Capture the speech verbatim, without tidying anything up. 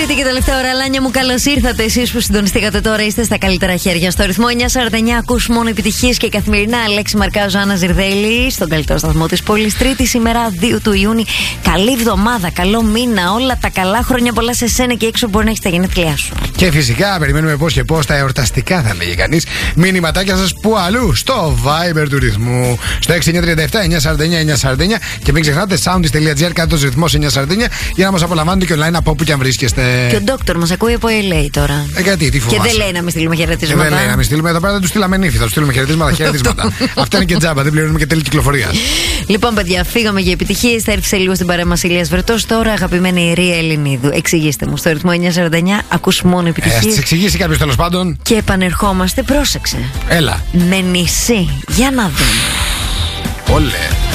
Τρίτη και τελευταία ώρα, Λάνια μου, καλώς ήρθατε. Εσείς που συντονιστήκατε τώρα είστε στα καλύτερα χέρια. Στο ρυθμό εννιά σαράντα εννιά ακούς μόνο επιτυχίες και καθημερινά. Αλέξη Μαρκάζο, Άννα Ζιρδέλη, στον καλύτερο σταθμό της πόλης. Τρίτη σήμερα, δύο του Ιούνιου. Καλή εβδομάδα, καλό μήνα. Όλα τα καλά, χρόνια πολλά σε σένα και έξω μπορεί να έχεις τα γενέθλιά σου. Και φυσικά περιμένουμε πώς και πώς τα εορταστικά, θα λέγει κανείς. Μηνυματάκια σας που αλλού, στο Viber του ρυθμού. Στο έξι εννιά τρία επτά εννιά σαράντα εννιά εννιά σαράντα εννιά. Και μην ξεχνάτε soundis.gr κάτω στο ρυθμός εννιά σαράντα εννιά για να μας απολαμβάνετε και online από όπου και αν βρίσκεστε. Και ο Ντόκτορ μας ακούει από ελ έι τώρα. Ε, γιατί, τι φοβάσαι. Και δεν λέει να μην στείλουμε χαιρετίσματα. Ε, δεν λέει να μην στείλουμε. Εδώ πέρα δεν του στείλαμε νύφη. Θα του στείλουμε χαιρετίσματα, χαιρετίσματα. Αυτά είναι και τζάμπα, δεν πληρώνουμε και τέλη κυκλοφορία. Λοιπόν, παιδιά, φύγαμε για επιτυχίες. Θα έρθει σε λίγο στην παρέα μας Ηλίας Βρετός. Τώρα, αγαπημένη Ρία Ελληνίδου, εξηγήστε μου. Στο ρυθμό εννιά σαράντα εννιά ακούς μόνο επιτυχίες. Ε, ας τις εξηγήσει κάποιος τέλος πάντων. Και επανερχόμαστε, πρόσεξε. Έλα. Με νησί. Για να δούμε. Όλε.